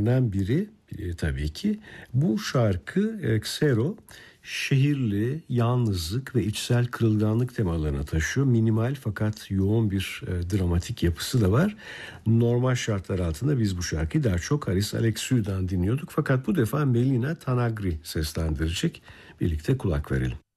şarkılarından biri tabii ki. Bu şarkı Xero şehirli, yalnızlık ve içsel kırılganlık temalarını taşıyor. Minimal fakat yoğun bir dramatik yapısı da var. Normal şartlar altında biz bu şarkıyı daha çok Haris Alexiou'dan dinliyorduk. Fakat bu defa Melina Tanagri seslendirecek. Birlikte kulak verelim.